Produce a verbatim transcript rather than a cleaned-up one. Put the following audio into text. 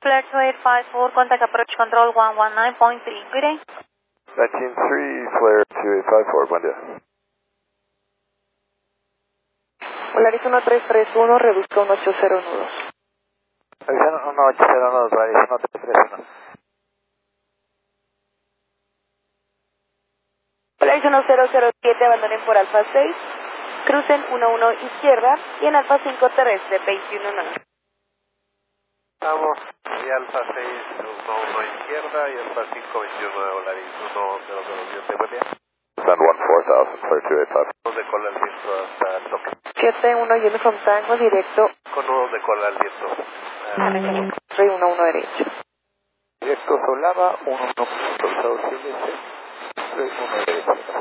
Flight two eight five four, contact approach control one one nine point three. Good day. nineteen three, Flare two eight five four, buen día. Polaris uno tres tres uno, reduzca uno ocho cero nudos. Avisan uno ocho cero nudos, Polaris uno tres tres uno. Polaris uno cero cero siete, abandonen por Alfa seis, crucen uno uno izquierda y en Alfa cinco terrestre, veintiuno nueve. Estamos y Alfa seis, uno uno izquierda y Alfa cinco, veintiuno de Polaris uno cero cero siete, buen día. Send one four thousand, Flare two eight five. Nudos de cola al viento hasta el toque. siete uno, Uniform Tango, directo, Con nudos de cola al viento. Ah, soy uno uno derecho. Directo Solava, uno uno, Estados Unidos, tres uno derecho.